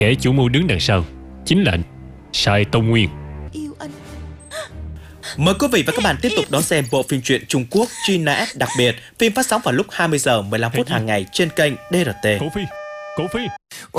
Kẻ chủ mưu đứng đằng sau chính là anh, Sai Tông Nguyên. Yêu anh. Mời quý vị và các bạn tiếp tục đón xem bộ phim truyện Trung Quốc Truy nã đặc biệt. Phim phát sóng vào lúc 20 giờ 15 phút hàng ngày trên kênh DRT. Cổ Phi, Cổ Phi.